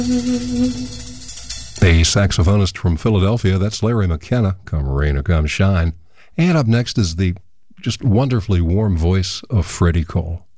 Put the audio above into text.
A saxophonist from Philadelphia, that's Larry McKenna, Come Rain or Come Shine. And up next is the just wonderfully warm voice of Freddie Cole.